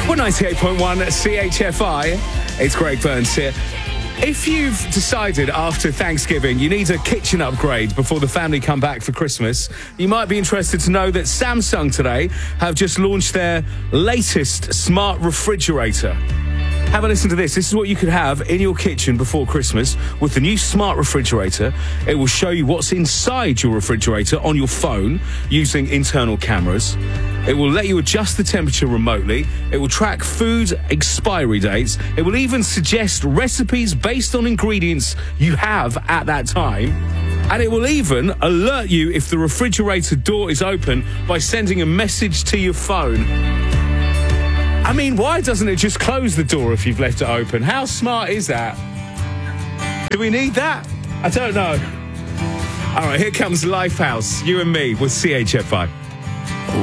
Well, 98.1 CHFI. It's Greg Burns here. If you've decided after Thanksgiving you need a kitchen upgrade before the family come back for Christmas, you might be interested to know that Samsung today have just launched their latest smart refrigerator. Have a listen to this. This is what you could have in your kitchen before Christmas with the new smart refrigerator. It will show you what's inside your refrigerator on your phone using internal cameras. It will let you adjust the temperature remotely. It will track food expiry dates. It will even suggest recipes based on ingredients you have at that time. And it will even alert you if the refrigerator door is open by sending a message to your phone. I mean, why doesn't it just close the door if you've left it open? How smart is that? Do we need that? I don't know. All right, here comes Lifehouse, you and me with CHFI.